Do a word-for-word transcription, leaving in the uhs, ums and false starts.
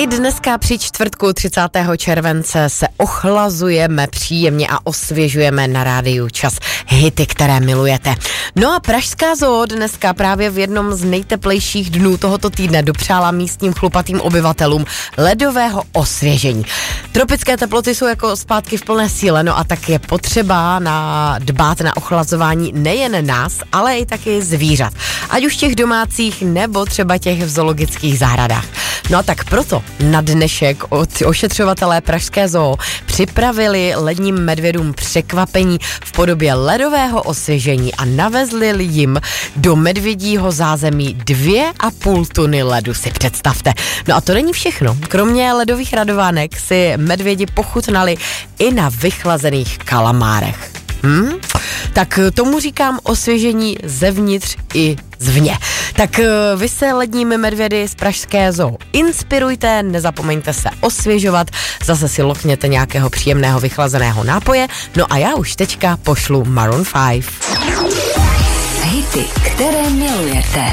I dneska při čtvrtku třicátého července se ochlazujeme příjemně a osvěžujeme na rádiu Čas hity, které milujete. No a Pražská zoo dneska právě v jednom z nejteplejších dnů tohoto týdne dopřála místním chlupatým obyvatelům ledového osvěžení. Tropické teploty jsou jako zpátky v plné síle, no a tak je potřeba na, dbát na ochlazování nejen nás, ale i taky zvířat. Ať už těch domácích nebo třeba těch v zoologických zahradách. No a tak proto na dnešek ošetřovatelé Pražské zoo připravili ledním medvědům překvapení v podobě ledového osvěžení a navezli jim do medvědího zázemí dvě a půl tuny ledu, si představte. No a to není všechno. Kromě ledových radovánek si medvědi pochutnali i na vychlazených kalamárech. Hm? Tak tomu říkám osvěžení zevnitř i zvně. Tak vy se ledními medvědy z Pražské zoo inspirujte, nezapomeňte se osvěžovat, zase si lokněte nějakého příjemného vychlazeného nápoje, no a já už teďka pošlu Maroon pět. Hity, které milujete.